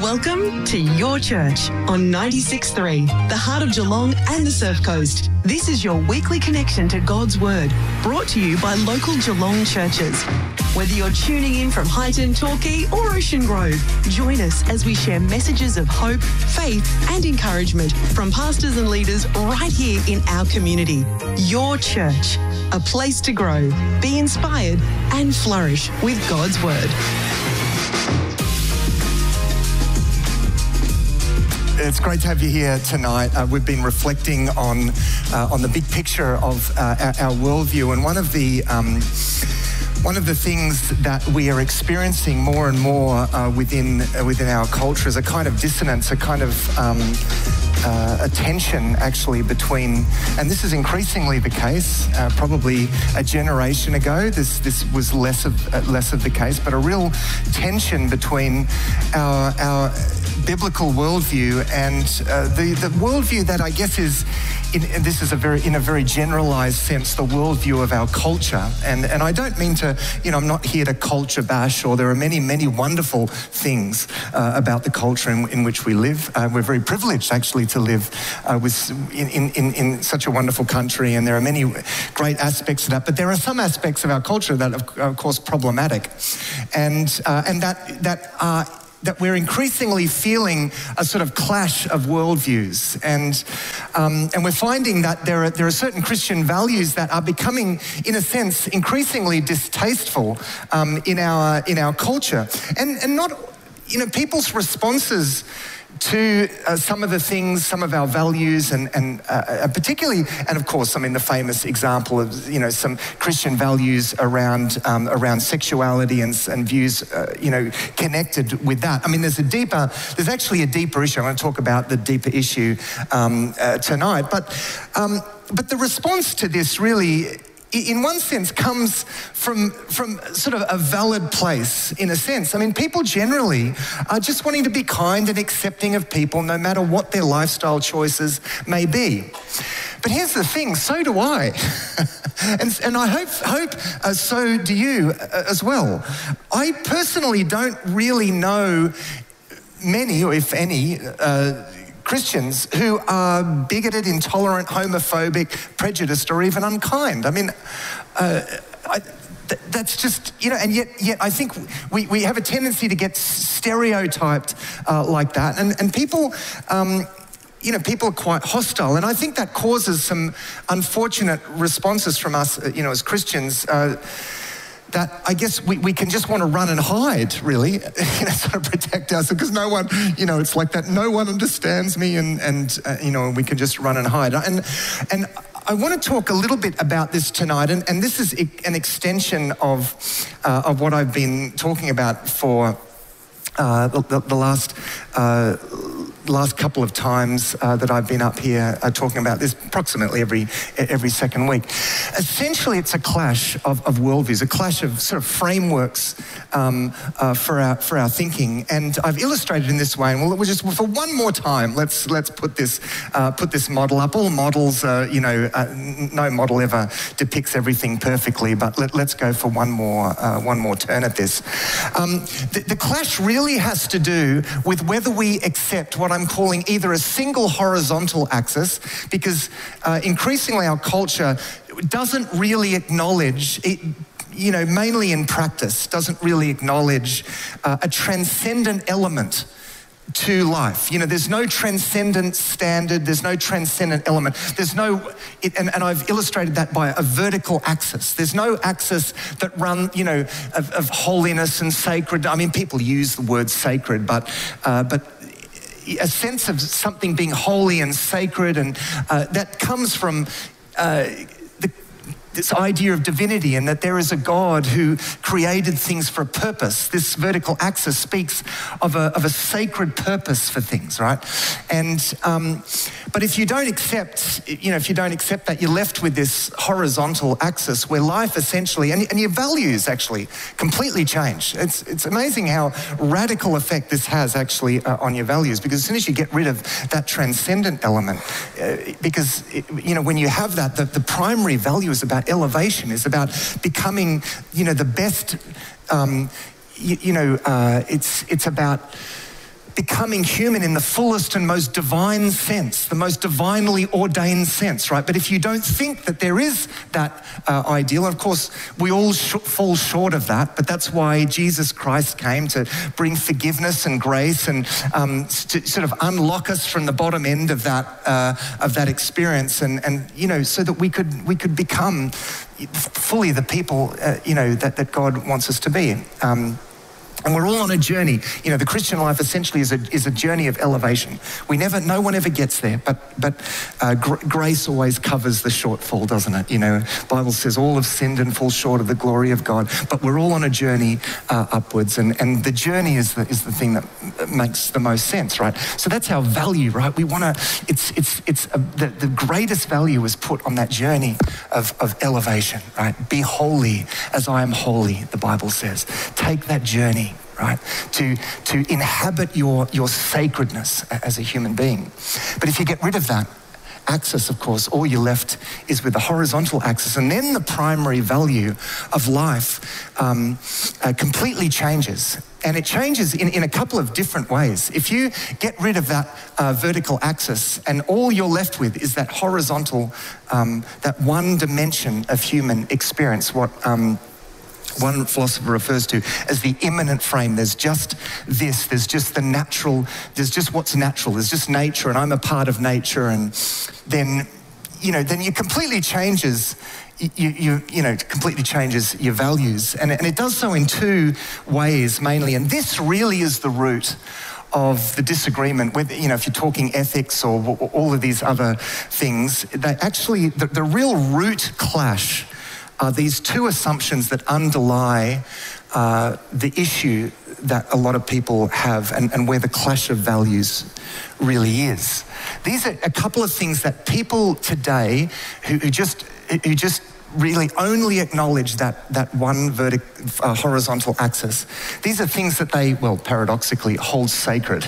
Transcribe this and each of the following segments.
Welcome to Your Church on 96.3, the heart of Geelong and the Surf Coast. This is your weekly connection to God's Word, brought to you by local Geelong churches. Whether you're tuning in from Highton, Torquay or Ocean Grove, join us as we share messages of hope, faith and encouragement from pastors and leaders right here in our community. Your Church, a place to grow, be inspired and flourish with God's Word. It's great to have you here tonight. We've been reflecting on the big picture of our worldview, and one of the things that we are experiencing more and more within our culture is a kind of dissonance, a kind of a tension actually between, and this is increasingly the case. Probably a generation ago, this was less of the case, but a real tension between our biblical worldview and the worldview that I guess is, in a very generalized sense, the worldview of our culture. And I don't mean to, I'm not here to culture bash, or there are many, many wonderful things about the culture in which we live. We're very privileged actually to live in such a wonderful country, and there are many great aspects of that. But there are some aspects of our culture that are of course problematic, and that we're increasingly feeling a sort of clash of worldviews, and we're finding that there are certain Christian values that are becoming, in a sense, increasingly distasteful in our culture, and not, people's responses to some of the things, some of our values, and particularly, and of course, the famous example of, some Christian values around sexuality and views, connected with that. There's actually a deeper issue. I want to talk about the deeper issue tonight, but the response to this really, in one sense, comes from sort of a valid place, in a sense. People generally are just wanting to be kind and accepting of people, no matter what their lifestyle choices may be. But here's the thing, so do I. and I hope so do you as well. I personally don't really know many, or if any, Christians who are bigoted, intolerant, homophobic, prejudiced, or even unkind. That's just, and yet I think we have a tendency to get stereotyped like that, and people, people are quite hostile, and I think that causes some unfortunate responses from us, as Christians, that I guess we can just want to run and hide, really, sort of protect ourselves, because no one, it's like that, no one understands me, and we can just run and hide. And I want to talk a little bit about this tonight, and this is an extension of what I've been talking about for the last couple of times that I've been up here talking about this, approximately every second week. Essentially, it's a clash of worldviews, a clash of sort of frameworks for our thinking. And I've illustrated in this way, and we'll just, for one more time, let's put this model up. All models, no model ever depicts everything perfectly, but let's go for one more turn at this. The clash really has to do with whether we accept what I'm calling either a single horizontal axis, because increasingly our culture doesn't really acknowledge it, mainly in practice, doesn't really acknowledge a transcendent element to life. There's no transcendent standard, there's no transcendent element. There's no, and I've illustrated that by a vertical axis. There's no axis that run, of holiness and sacred. People use the word sacred, but a sense of something being holy and sacred, and that comes from this idea of divinity, and that there is a God who created things for a purpose. This vertical axis speaks of a sacred purpose for things, right? And but if you don't accept, that, you're left with this horizontal axis where life essentially, and your values actually completely change. It's amazing how radical effect this has actually on your values, because as soon as you get rid of that transcendent element, because when you have that, the primary value is about elevation, is about becoming, the best. It's about becoming human in the fullest and most divine sense, the most divinely ordained sense, right? But if you don't think that there is that ideal, of course, we all fall short of that, but that's why Jesus Christ came to bring forgiveness and grace and to sort of unlock us from the bottom end of that experience, and you know, so that we could become fully the people that God wants us to be. And we're all on a journey. You know, the Christian life essentially is a journey of elevation. No one ever gets there, but grace always covers the shortfall, doesn't it? You know, the Bible says all have sinned and fall short of the glory of God, but we're all on a journey upwards, and the journey is the thing that makes the most sense, right? So that's our value, right? We want to. The greatest value is put on that journey of elevation, right? Be holy as I am holy, the Bible says. Take that journey, right? To inhabit your sacredness as a human being. But if you get rid of that axis, of course, all you're left is with the horizontal axis, and then the primary value of life completely changes. And it changes in a couple of different ways. If you get rid of that vertical axis and all you're left with is that horizontal, that one dimension of human experience, what one philosopher refers to as the immanent frame. There's just this, there's just the natural, there's just what's natural, there's just nature, and I'm a part of nature, and then you completely changes completely changes your values. And it does so in two ways mainly, and this really is the root of the disagreement, whether, if you're talking ethics or all of these other things, they actually, the real root clash are these two assumptions that underlie the issue that a lot of people have, and where the clash of values really is. These are a couple of things that people today who just really only acknowledge that one horizontal axis. These are things that they, paradoxically, hold sacred.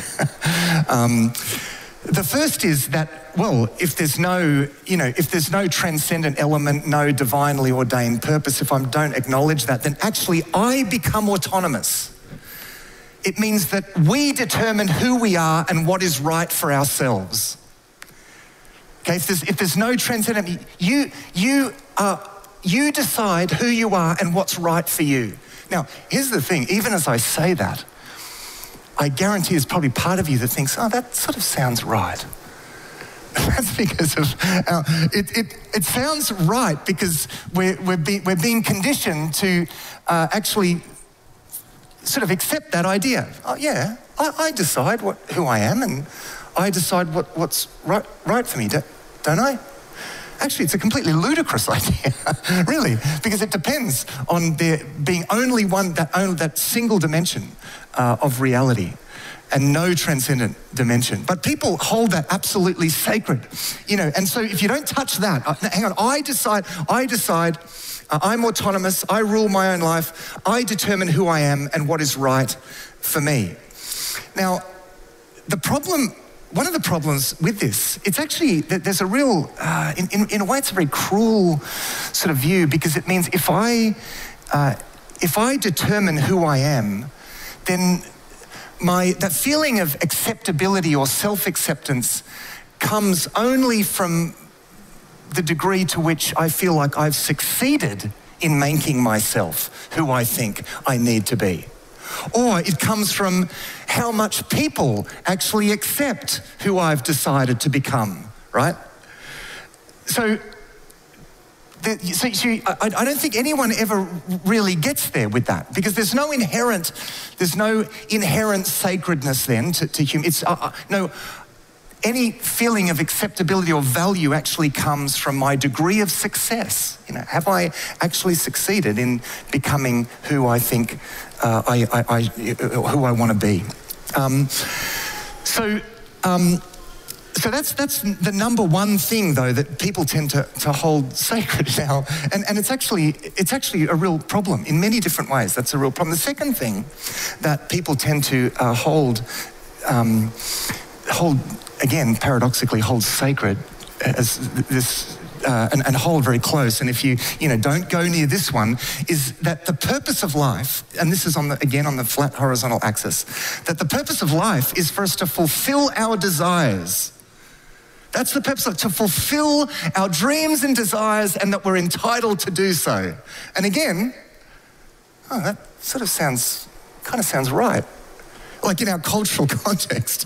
The first is that, if there's no transcendent element, no divinely ordained purpose, if I don't acknowledge that, then actually I become autonomous. It means that we determine who we are and what is right for ourselves. Okay, if there's no transcendent, you decide who you are and what's right for you. Now, here's the thing, even as I say that, I guarantee there's probably part of you that thinks, that sort of sounds right. That's because of it sounds right because we're being conditioned to actually sort of accept that idea. I decide who I am, and I decide what's right for me, don't I? Actually, it's a completely ludicrous idea, really, because it depends on there being only that single dimension of reality, and no transcendent dimension. But people hold that absolutely sacred, and so if you don't touch that, hang on, I decide, I'm autonomous, I rule my own life, I determine who I am and what is right for me. Now, one of the problems with this, it's actually that there's a real, in a way, it's a very cruel sort of view, because it means if I determine who I am, then that feeling of acceptability or self-acceptance comes only from the degree to which I feel like I've succeeded in making myself who I think I need to be. Or it comes from how much people actually accept who I've decided to become, right? So I don't think anyone ever really gets there with that, because there's no inherent sacredness then to human. It's any feeling of acceptability or value actually comes from my degree of success. Have I actually succeeded in becoming who I think who I want to be? So that's the number one thing, though, that people tend to hold sacred now, and it's actually a real problem in many different ways. That's a real problem. The second thing that people tend to hold again, paradoxically, hold sacred as this and hold very close, and if you don't go near this one, is that the purpose of life, and this is again on the flat horizontal axis, that the purpose of life is for us to fulfill our desires. That's the purpose, to fulfill our dreams and desires, and that we're entitled to do so. And again, that sort of sounds right. Like in our cultural context.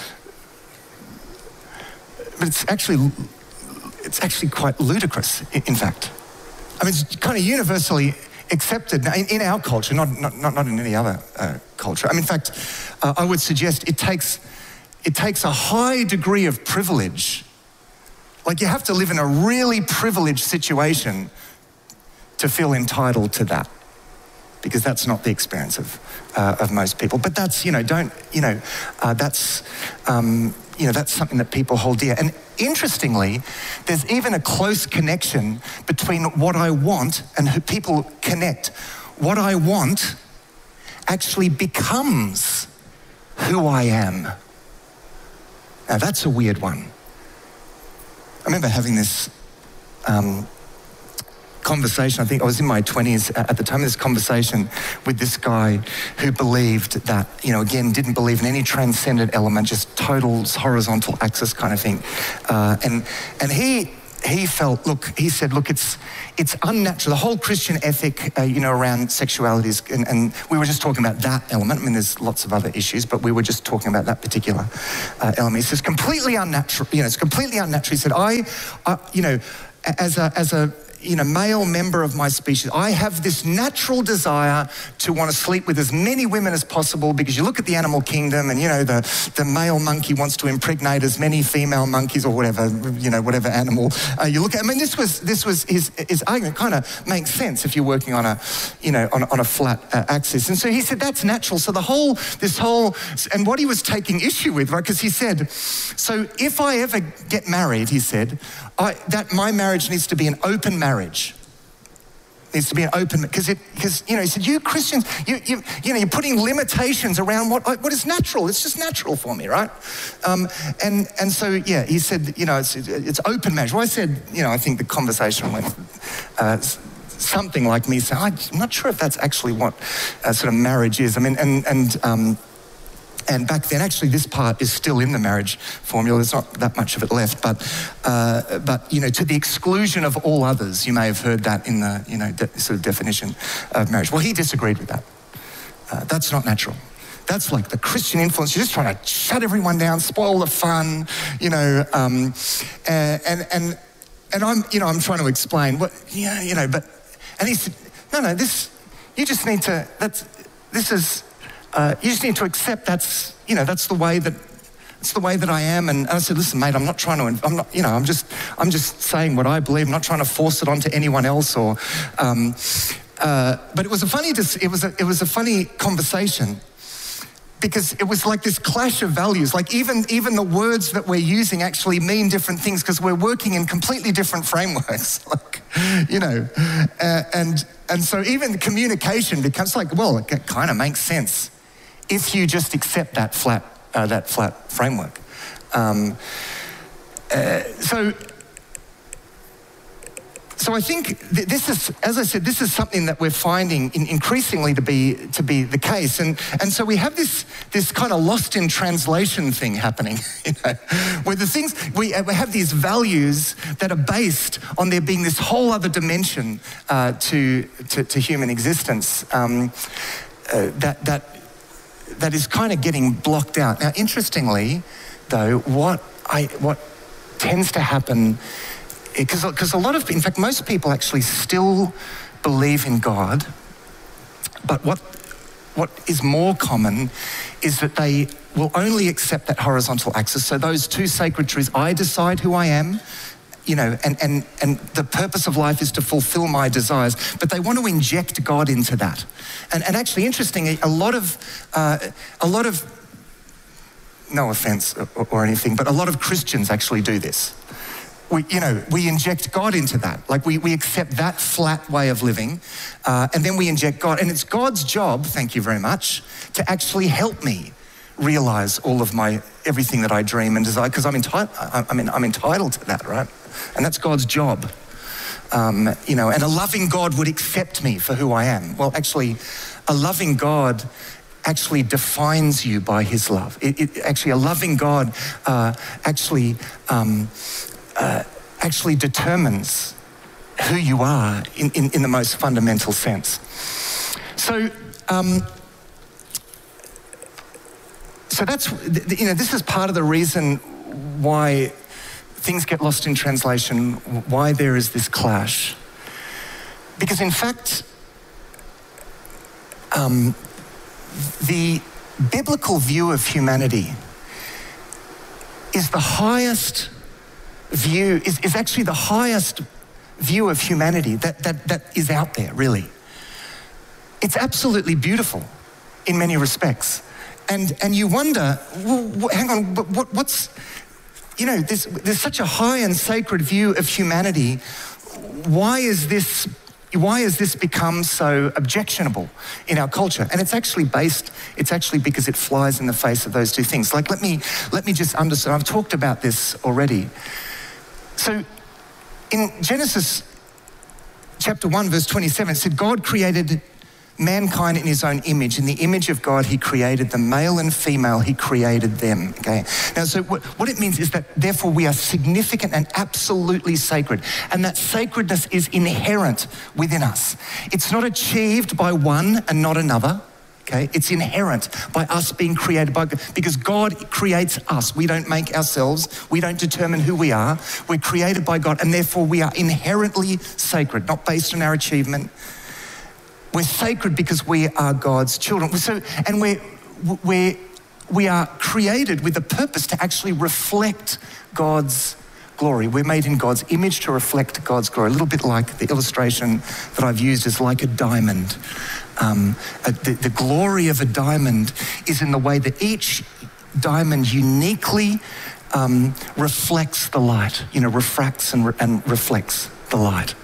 But it's actually quite ludicrous, in fact. I mean, it's kind of universally accepted in our culture, not in any other culture. I mean, in fact, I would suggest it takes a high degree of privilege. Like, you have to live in a really privileged situation to feel entitled to that, because that's not the experience of most people. But that's that's something that people hold dear. And interestingly, there's even a close connection between what I want and who people connect. What I want actually becomes who I am. Now, that's a weird one. I remember having this conversation. I think I was in my 20s at the time of this conversation with this guy who believed that, again, didn't believe in any transcendent element, just total horizontal axis kind of thing. And he felt, he said, it's unnatural. The whole Christian ethic, around sexuality is, and we were just talking about that element. I mean, there's lots of other issues, but we were just talking about that particular element. He says, completely unnatural. It's completely unnatural. He said, as a male member of my species, I have this natural desire to want to sleep with as many women as possible, because you look at the animal kingdom and, the male monkey wants to impregnate as many female monkeys or whatever, whatever animal you look at. I mean, this was his argument. Kind of makes sense if you're working on a flat axis. And so he said, that's natural. So and what he was taking issue with, right, because he said, so if I ever get married, he said, that my marriage needs to be an open marriage. Needs to be an open, because he said, you Christians, you're putting limitations around what is natural. It's just natural for me, right? And so he said, it's open marriage. Well, I said, I think the conversation went something like me saying, I'm not sure if that's actually what sort of marriage is. I mean, and back then, actually, this part is still in the marriage formula. There's not that much of it left, but to the exclusion of all others. You may have heard that in the sort of definition of marriage. Well, he disagreed with that. That's not natural. That's like the Christian influence. You're just trying to shut everyone down, spoil the fun, and I'm trying to explain what, and he said, no, you just need to accept that's the way that I am. And I said, listen, mate, I'm just saying what I believe. I'm not trying to force it onto anyone else but it was a funny conversation, because it was like this clash of values. Like even the words that we're using actually mean different things, because we're working in completely different frameworks. And so even communication becomes like, well, it kind of makes sense if you just accept that flat framework. So I think this is, as I said, this is something that we're finding increasingly to be the case, and so we have this kind of lost in translation thing happening, where the things we have these values that are based on there being this whole other dimension to human existence that is kind of getting blocked out. Now, interestingly, though, what tends to happen, because in fact, most people actually still believe in God, but what is more common is that they will only accept that horizontal axis. So those two sacred truths, I decide who I am, and the purpose of life is to fulfill my desires, but they want to inject God into that. And actually, interestingly, a lot of, no offense or anything, but a lot of Christians actually do this. We inject God into that. Like we accept that flat way of living, and then we inject God. And it's God's job, thank you very much, to actually help me realize all of everything that I dream and desire, because I'm entitled to that, right? And that's God's job. And a loving God would accept me for who I am. Well, actually, a loving God actually defines you by his love. A loving God actually determines who you are in the most fundamental sense. So that's, this is part of the reason why things get lost in translation, why there is this clash. Because in fact, the biblical view of humanity is the highest view, is actually the highest view of humanity that is out there, really. It's absolutely beautiful in many respects. And you wonder, well, hang on, but what's, there's such a high and sacred view of humanity. Why is this become so objectionable in our culture? And it's actually because it flies in the face of those two things. Like, let me just understand. I've talked about this already. So in Genesis chapter 1, verse 27, it said, God created mankind in his own image. In the image of God, he created them. Male and female, he created them. Okay. Now, so what it means is that therefore we are significant and absolutely sacred. And that sacredness is inherent within us. It's not achieved by one and not another. Okay. It's inherent by us being created by God, because God creates us. We don't make ourselves. We don't determine who we are. We're created by God, and therefore we are inherently sacred, not based on our achievement. We're sacred because we are God's children. And we are created with a purpose to actually reflect God's glory. We're made in God's image to reflect God's glory. A little bit like the illustration that I've used is like a diamond. The glory of a diamond is in the way that each diamond uniquely reflects the light, refracts and reflects the light.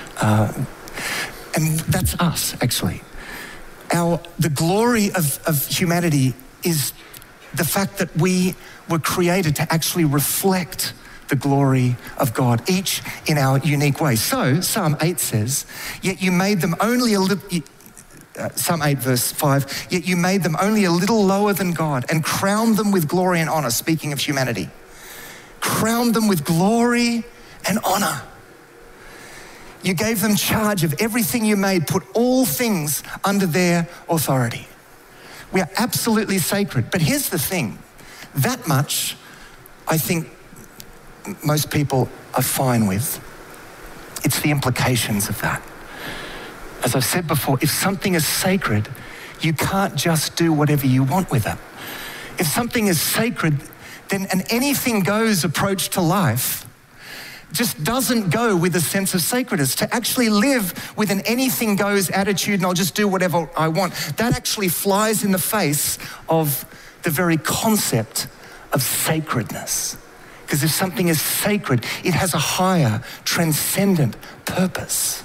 And that's us, actually. The glory of humanity is the fact that we were created to actually reflect the glory of God, each in our unique way. So Psalm 8 says, yet you made them only a little, Psalm 8 verse 5, yet you made them only a little lower than God and crowned them with glory and honor, speaking of humanity. Crowned them with glory and honor. You gave them charge of everything you made, put all things under their authority. We are absolutely sacred. But here's the thing, that much I think most people are fine with. It's the implications of that. As I've said before, if something is sacred, you can't just do whatever you want with it. If something is sacred, then an anything goes approach to life just doesn't go with a sense of sacredness. To actually live with an anything goes attitude and I'll just do whatever I want, that actually flies in the face of the very concept of sacredness. Because if something is sacred, it has a higher, transcendent purpose.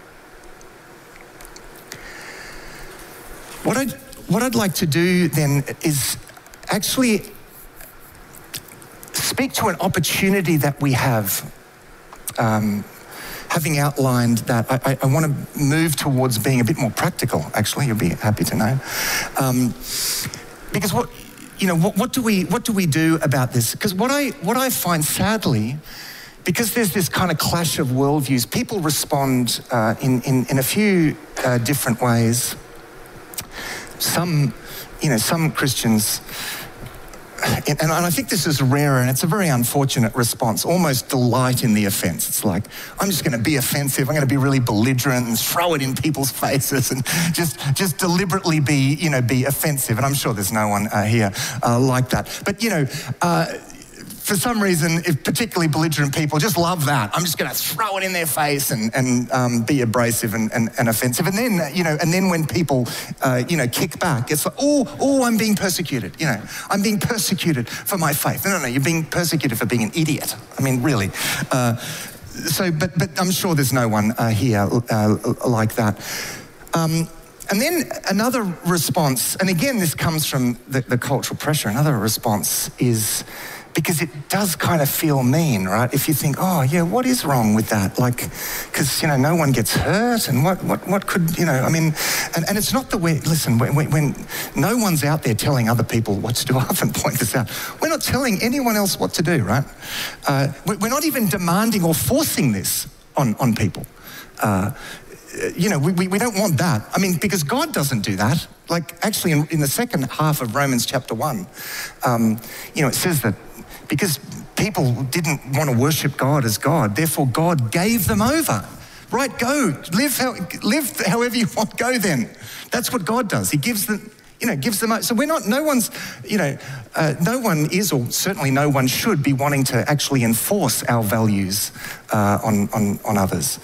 What I'd like to do then is actually speak to an opportunity that we have. Having outlined that, I want to move towards being a bit more practical, actually. You'll be happy to know. Because what do we do about this? Because what I find, sadly, because there's this kind of clash of worldviews, people respond in a few different ways. Some Christians, and I think this is rare, and it's a very unfortunate response, almost delight in the offense. It's like, I'm just going to be offensive, I'm going to be really belligerent and throw it in people's faces and just deliberately be offensive. And I'm sure there's no one here like that. But, for some reason, if particularly belligerent people just love that. I'm just going to throw it in their face and be abrasive and offensive. And then, and then when people, kick back, it's like, oh, I'm being persecuted. I'm being persecuted for my faith. No, you're being persecuted for being an idiot. I mean, really. But I'm sure there's no one here like that. And then another response, and again, this comes from the cultural pressure, another response is, because it does kind of feel mean, right? If you think, oh yeah, what is wrong with that? Like, because, no one gets hurt, and what could, and it's not the way, listen, when no one's out there telling other people what to do, I often point this out, we're not telling anyone else what to do, right? We're not even demanding or forcing this on people. We don't want that. Because God doesn't do that. Like, actually, in the second half of Romans chapter 1, it says that because people didn't want to worship God as God, therefore God gave them over. Right, go, live however you want, go then. That's what God does. He gives them, gives them, so we're not, no one is, or certainly no one should be wanting to actually enforce our values on others.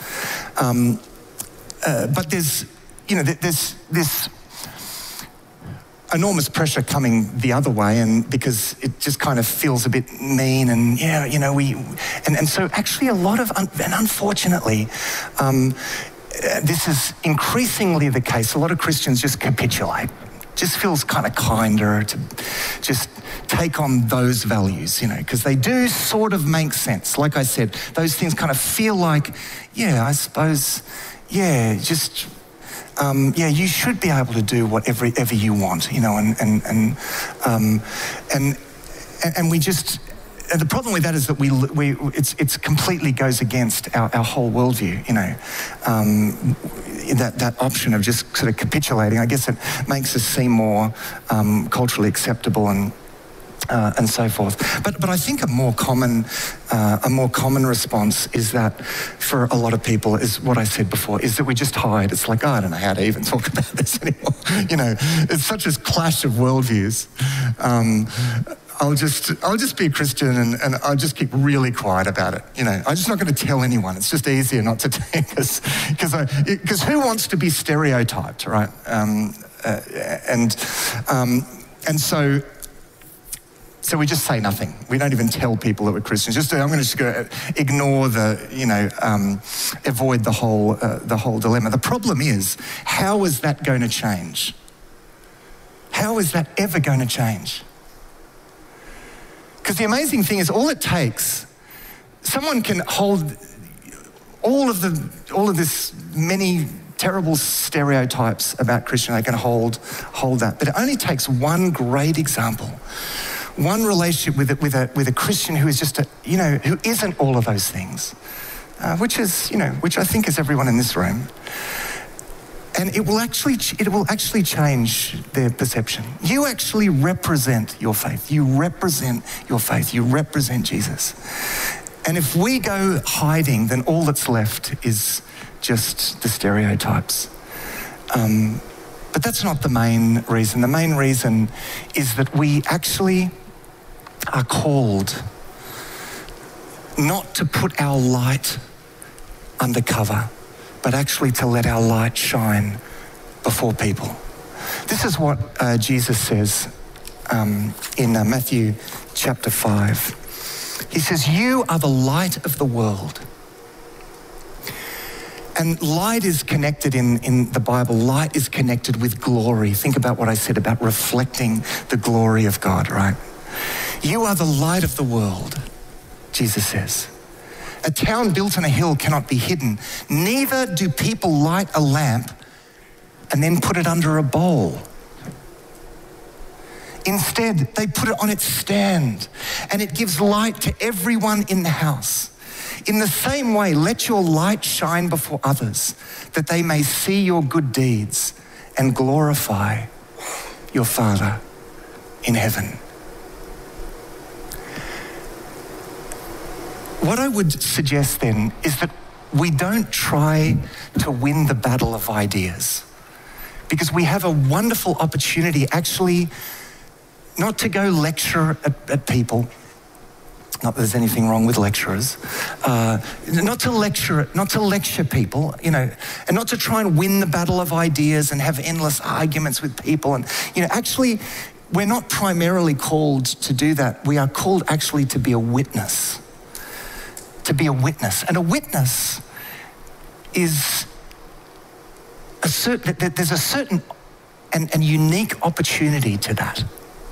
But there's this enormous pressure coming the other way, and because it just kind of feels a bit mean, and so actually a lot of, and unfortunately, this is increasingly the case. A lot of Christians just capitulate. Just feels kind of kinder to just take on those values, because they do sort of make sense. Like I said, those things kind of feel like, yeah, I suppose, yeah, just. You should be able to do whatever you want, and we just. And the problem with that is that it's completely goes against our whole worldview, that option of just sort of capitulating. I guess it makes us seem more culturally acceptable and so forth. But I think a more common response is that for a lot of people is what I said before, is that we just hide. It's like, oh, I don't know how to even talk about this anymore. It's such a clash of worldviews. I'll just be a Christian and I'll just keep really quiet about it. I'm just not going to tell anyone. It's just easier not to tell, because who wants to be stereotyped, right? And so we just say nothing. We don't even tell people that we're Christians. I'm going to just go ignore avoid the whole dilemma. The problem is, how is that going to change? How is that ever going to change? Because the amazing thing is, all it takes, someone can hold all of this many terrible stereotypes about Christian. They can hold that, but it only takes one great example, one relationship with a Christian who is just who isn't all of those things, which I think is everyone in this room. And it will actually change their perception. You actually represent your faith. You represent your faith. You represent Jesus. And if we go hiding, then all that's left is just the stereotypes. But that's not the main reason. The main reason is that we actually are called not to put our light under cover, but actually to let our light shine before people. This is what Jesus says in Matthew chapter 5. He says, "You are the light of the world." And light is connected in the Bible, light is connected with glory. Think about what I said about reflecting the glory of God, right? You are the light of the world, Jesus says. A town built on a hill cannot be hidden. Neither do people light a lamp and then put it under a bowl. Instead, they put it on its stand, and it gives light to everyone in the house. In the same way, let your light shine before others, that they may see your good deeds and glorify your Father in heaven. What I would suggest then is that we don't try to win the battle of ideas, because we have a wonderful opportunity actually not to go lecture at people. Not that there's anything wrong with lecturers. Not to lecture people, and not to try and win the battle of ideas and have endless arguments with people. And, actually, we're not primarily called to do that. We are called actually to be a witness. To be a witness. And a witness is there's a certain and unique opportunity to that.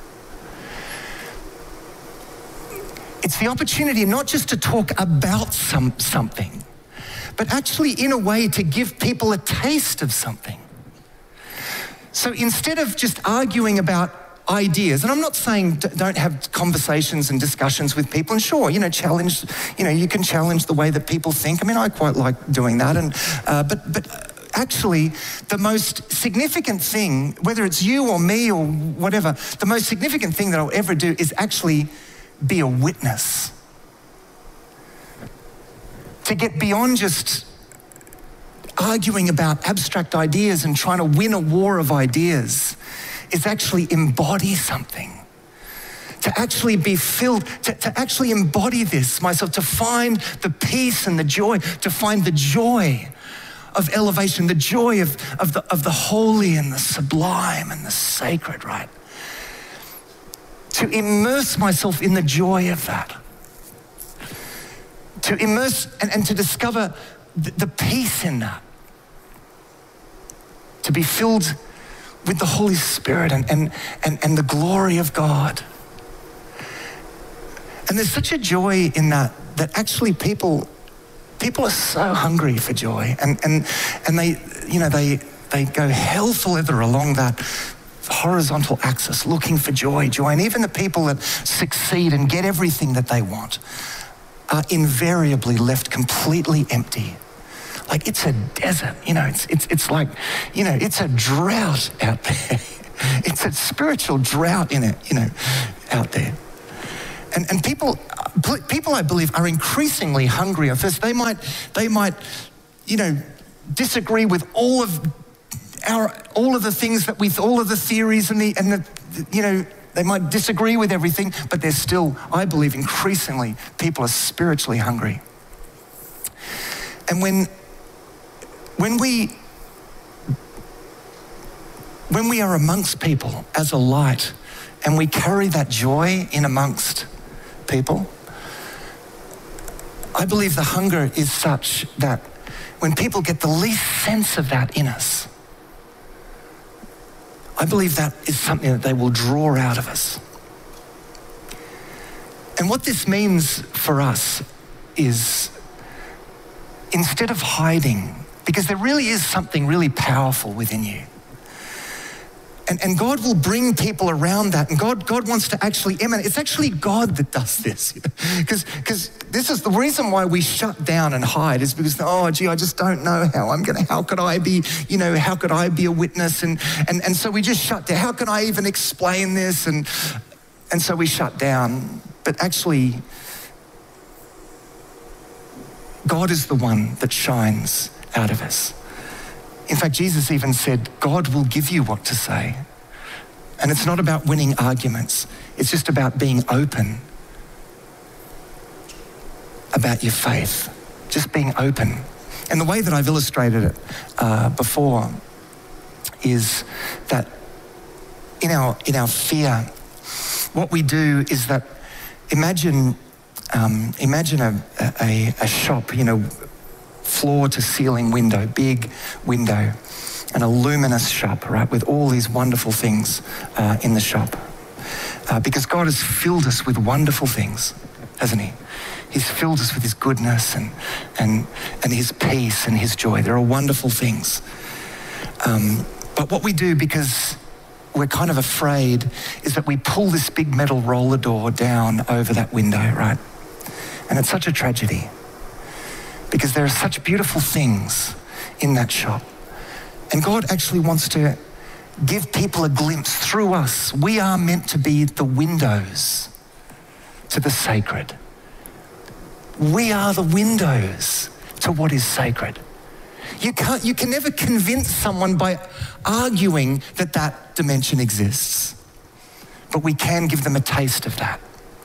It's the opportunity not just to talk about something, but actually in a way to give people a taste of something. So instead of just arguing about ideas, and I'm not saying don't have conversations and discussions with people, and sure, challenge, you can challenge the way that people think. I mean, I quite like doing that, and but actually the most significant thing, whether it's you or me or whatever, the most significant thing that I'll ever do is actually be a witness. To get beyond just arguing about abstract ideas and trying to win a war of ideas is actually embody something. To actually be filled, to actually embody this myself, to find the peace and the joy, to find the joy of elevation, the joy of the holy and the sublime and the sacred, right? To immerse myself in the joy of that. To immerse and to discover the peace in that. To be filled with the Holy Spirit and the glory of God. And there's such a joy in that actually people are so hungry for joy, and they go hell for leather along that horizontal axis looking for joy. And even the people that succeed and get everything that they want are invariably left completely empty. Like it's a desert, it's like, it's a drought out there. It's a spiritual drought in it, out there. And people, I believe, are increasingly hungry. First, they might, disagree with all of the things that all of the theories and they might disagree with everything, but they're still, I believe, increasingly people are spiritually hungry. And when we are amongst people as a light and we carry that joy in amongst people, I believe the hunger is such that when people get the least sense of that in us, I believe that is something that they will draw out of us. And what this means for us is, instead of hiding, because there really is something really powerful within you. And God will bring people around that. And God wants to actually emanate. It's actually God that does this. Because this is the reason why we shut down and hide, is because, I just don't know how could I be a witness? And so we just shut down. How can I even explain this? And so we shut down. But actually, God is the one that shines out of us. In fact, Jesus even said, God will give you what to say. And it's not about winning arguments. It's just about being open about your faith. Just being open. And the way that I've illustrated it before is that in our fear, what we do is that imagine a shop, floor to ceiling window, big window, and a luminous shop, right, with all these wonderful things in the shop. Because God has filled us with wonderful things, hasn't he? He's filled us with his goodness and his peace and his joy. There are wonderful things. But what we do, because we're kind of afraid, is that we pull this big metal roller door down over that window, right? And it's such a tragedy, because there are such beautiful things in that shop. And God actually wants to give people a glimpse through us. We are meant to be the windows to the sacred. We are the windows to what is sacred. You can never convince someone by arguing that dimension exists. But we can give them a taste of that.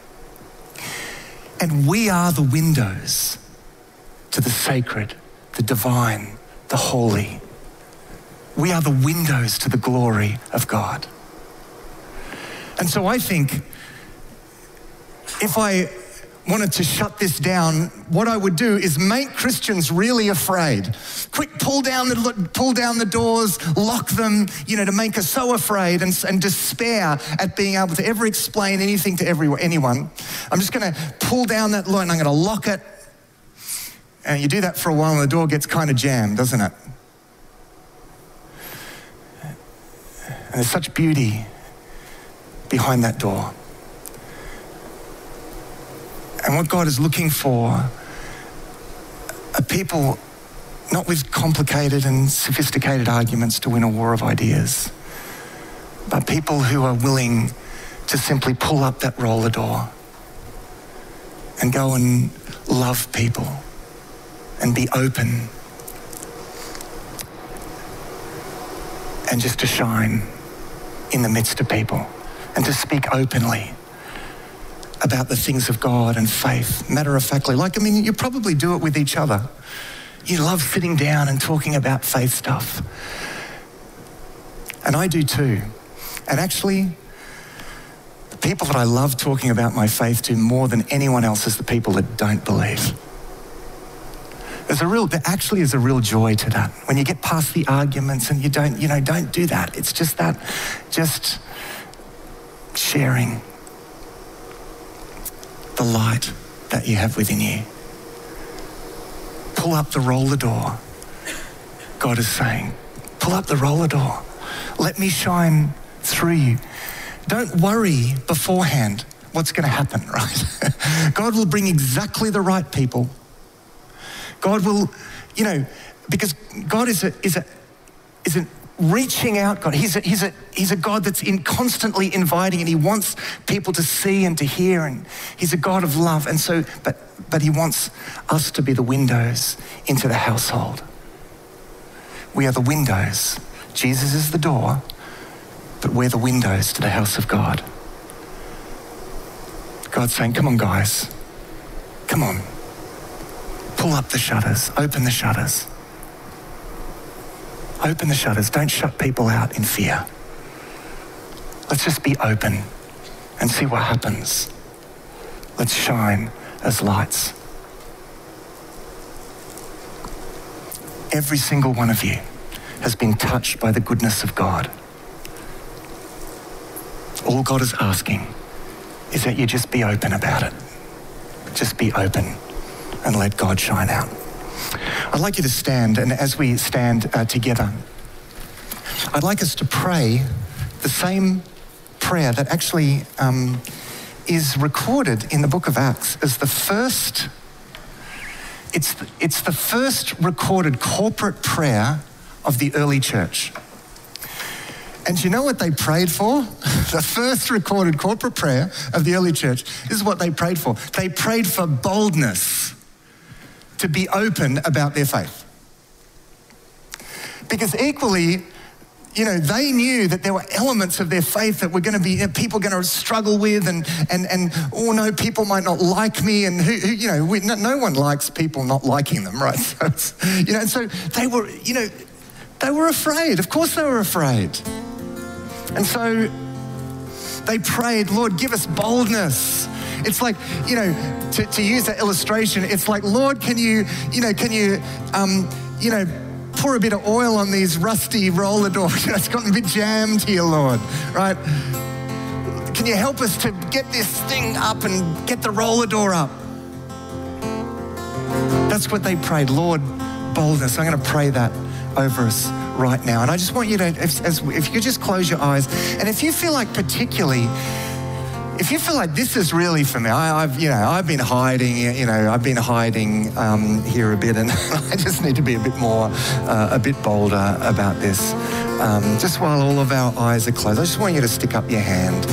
And we are the windows to the sacred, the divine, the holy. We are the windows to the glory of God. And so I think if I wanted to shut this down, what I would do is make Christians really afraid. Quick, pull down the doors, lock them, to make us so afraid and despair at being able to ever explain anything to anyone. I'm just going to pull down that door and I'm going to lock it. And you do that for a while and the door gets kind of jammed, doesn't it? And there's such beauty behind that door. And what God is looking for are people not with complicated and sophisticated arguments to win a war of ideas, but people who are willing to simply pull up that roller door and go and love people and be open and just to shine in the midst of people and to speak openly about the things of God and faith, matter-of-factly. You probably do it with each other. You love sitting down and talking about faith stuff. And I do too. And actually, the people that I love talking about my faith to more than anyone else is the people that don't believe. There actually is a real joy to that. When you get past the arguments and you don't do that. It's just sharing the light that you have within you. Pull up the roller door. God is saying, pull up the roller door. Let me shine through you. Don't worry beforehand what's going to happen, right? God will bring exactly the right people. God will, because God is a reaching out God. He's a God that's constantly inviting, and he wants people to see and to hear, and he's a God of love. And so, but he wants us to be the windows into the household. We are the windows. Jesus is the door, but we're the windows to the house of God. God's saying, come on guys, come on. Pull up the shutters, open the shutters. Open the shutters. Don't shut people out in fear. Let's just be open and see what happens. Let's shine as lights. Every single one of you has been touched by the goodness of God. All God is asking is that you just be open about it. Just be open and let God shine out. I'd like you to stand, and as we stand together, I'd like us to pray the same prayer that actually is recorded in the book of Acts as the first, it's the first recorded corporate prayer of the early church. And do you know what they prayed for? The first recorded corporate prayer of the early church, this is what they prayed for. They prayed for boldness to be open about their faith. Because equally, they knew that there were elements of their faith that were going to be people going to struggle with, and oh no, people might not like me, and no one likes people not liking them, right? So and so they were afraid. Of course, they were afraid, and so they prayed, Lord, give us boldness. It's like, to use that illustration, it's like, Lord, can you pour a bit of oil on these rusty roller doors? It's gotten a bit jammed here, Lord, right? Can you help us to get this thing up and get the roller door up? That's what they prayed, Lord, boldness. I'm going to pray that over us right now. And I just want you to, if you could just close your eyes, and if you feel like particularly, if you feel like this is really for me, I've been hiding, here a bit, and I just need to be a bit bolder about this. Just while all of our eyes are closed, I just want you to stick up your hand.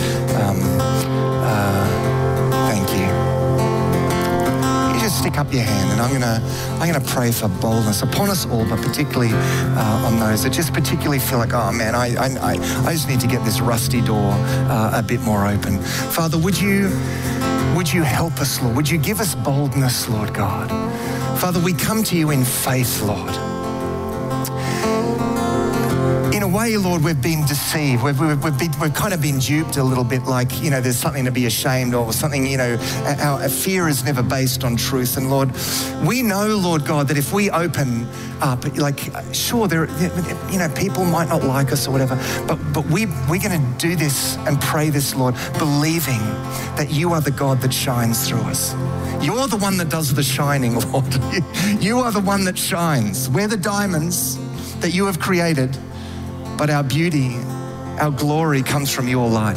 Thank you. You just stick up your hand, and I'm gonna pray for boldness upon us all, but particularly on those that just particularly feel like, oh man, I just need to get this rusty door a bit more open. Father, would you help us, Lord? Would you give us boldness, Lord God? Father, we come to you in faith, Lord. In a way way, Lord, we've been deceived. We've kind of been duped a little bit, like, there's something to be ashamed of or something, our fear is never based on truth. And Lord, we know, Lord God, that if we open up, sure, people might not like us or whatever, but we're going to do this and pray this, Lord, believing that you are the God that shines through us. You're the one that does the shining, Lord. You are the one that shines. We're the diamonds that you have created, but our beauty, our glory comes from your light.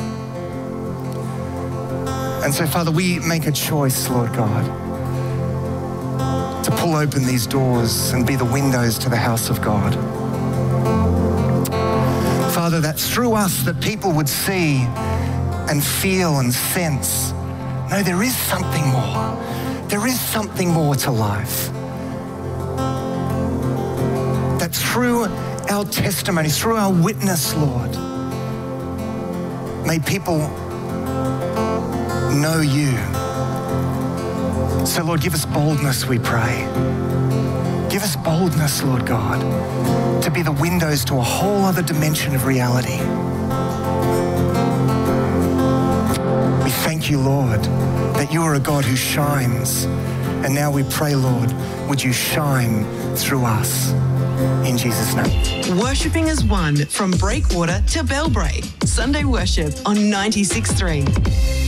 And so, Father, we make a choice, Lord God, to pull open these doors and be the windows to the house of God. Father, that through us that people would see and feel and sense, no, there is something more. There is something more to life. That through our testimony, through our witness, Lord, may people know you. So, Lord, give us boldness, we pray. Give us boldness, Lord God, to be the windows to a whole other dimension of reality. We thank you, Lord, that you are a God who shines. And now we pray, Lord, would you shine through us? In Jesus' name. Worshipping as one from Breakwater to Bellbrae. Sunday worship on 96.3.